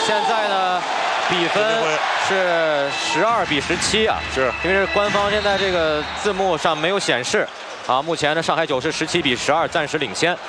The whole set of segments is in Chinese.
现在呢，比分是12比17啊， 是因为是官方现在这个字幕上没有显示啊。目前呢，上海九是17比12，暂时领先。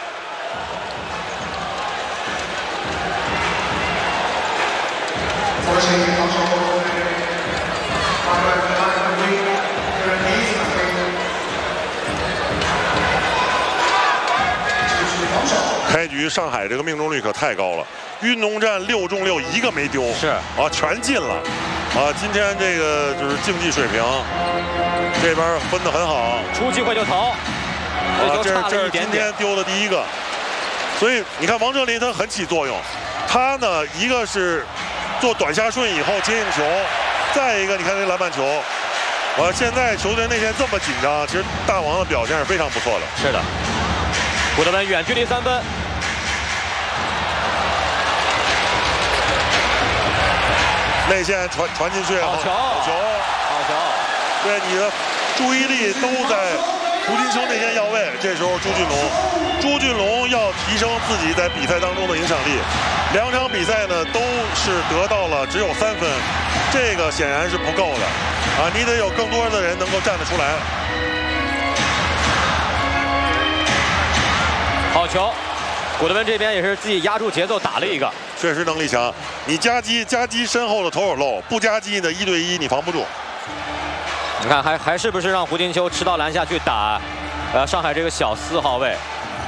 开局上海这个命中率可太高了，运动战6中6，一个没丢， 是啊，全进了，啊，今天这个就是竞技水平，这边分得很好， 出机会就投， 啊，这是今差了一点点。 天丢的第一个，所以你看王哲林他很起作用，他呢一个是做短下顺以后接应球，再一个你看这篮板球，现在球队内线这么紧张，其实大王的表现是非常不错的。 是的，古德文远距离3分。 内线传进去， 好球，好球，好球！ 对，你的注意力都在胡金秋内线要位。这时候朱俊龙要提升自己在比赛当中的影响力。2场比赛呢都是得到了只有3分，这个显然是不够的啊！你得有更多的人能够站得出来。 好球！古德文这边也是自己压住节奏打了一个， 确实能力强。你夹击身后的投手漏，不夹击的1对1你防不住。 你看还是不是让胡金秋吃到篮下去打，上海这个小4号位。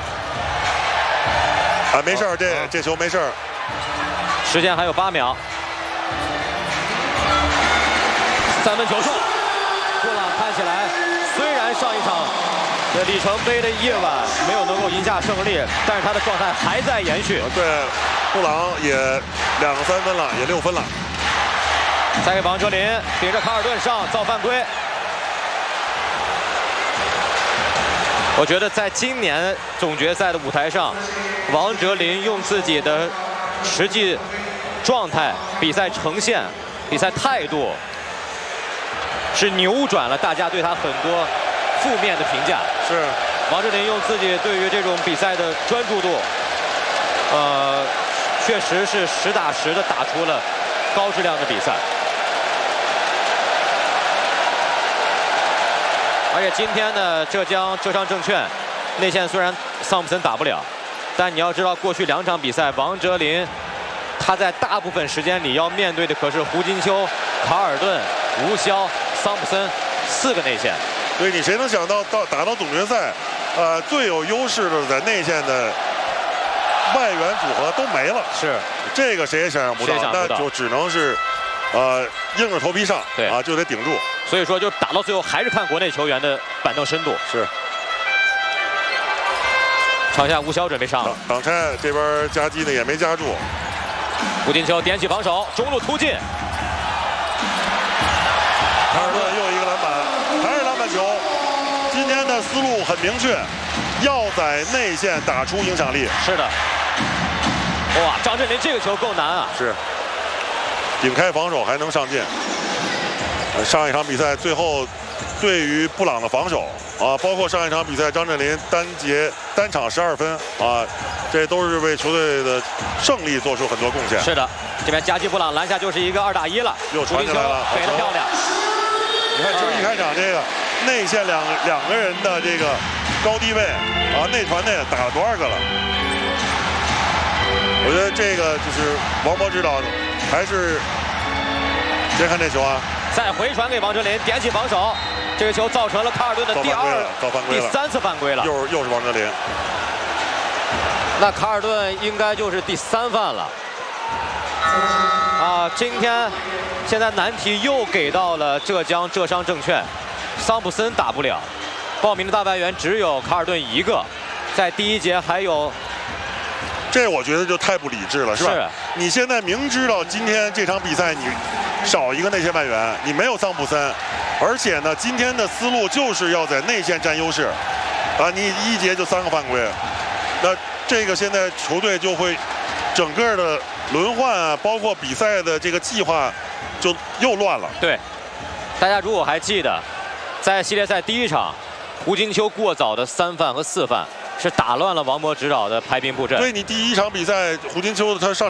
啊，没事儿，这球没事儿。 时间还有8秒。3分球数，布朗看起来虽然上一场里程碑的夜晚没有能够赢下胜利，但是他的状态还在延续。 对，布朗也2个3分了，也6分了。 再给王哲林顶着卡尔顿上造犯规。我觉得在今年总决赛的舞台上，王哲林用自己的实际状态、比赛呈现、比赛态度，是扭转了大家对他很多负面的评价。 是王哲林用自己对于这种比赛的专注度，确实是实打实的打出了高质量的比赛。而且今天呢，浙江浙商证券内线虽然桑普森打不了，但你要知道过去2场比赛，王哲林他在大部分时间里要面对的可是胡金秋、卡尔顿、吴骁、桑普森4个内线。 所以你谁能想到打到总决赛，最有优势的在内线的外援组合都没了。 是， 这个谁也想象不到，那就只能是硬着头皮上， 对啊，就得顶住。 所以说，就打到最后还是看国内球员的板凳深度。 是。 场下吴骁准备上了， 挡拆这边夹击的也没夹住。 胡金秋点起防守，中路突进。 卡尔顿又一个篮板，还是篮板球。今天的思路很明确，要在内线打出影响力。 是的。哇，张镇麟这个球够难啊！ 是。顶开防守还能上进。上一场比赛最后对于布朗的防守啊，包括上一场比赛张镇麟单场12分啊，这都是为球队的胜利做出很多贡献。 是的，这边夹击布朗篮下就是一个2打1了， 又传起来了， 给得漂亮。 你看，就是一开场这个内线两个人的这个高低位啊，内传内打了多少个了？我觉得这个就是王博指导还是先看这球啊。 再回传给王哲林，点起防守，这个球造成了卡尔顿的第3次犯规了， 又是王哲林。 那卡尔顿应该就是第3犯了。啊，今天现在难题又给到了浙江浙商证券，桑普森打不了，报名的大外援只有卡尔顿1个，在第1节还有。 这我觉得就太不理智了，是吧？ 是。 你现在明知道今天这场比赛你少一个内线外援，你没有桑普森，而且呢，今天的思路就是要在内线占优势，啊，你1节就3个犯规，那这个现在球队就会整个的轮换啊，包括比赛的这个计划就又乱了。 对，大家如果还记得，在系列赛第1场，胡金秋过早的3犯和4犯。是打乱了王博指导的排兵布阵。 所以你第1场比赛，胡金秋他上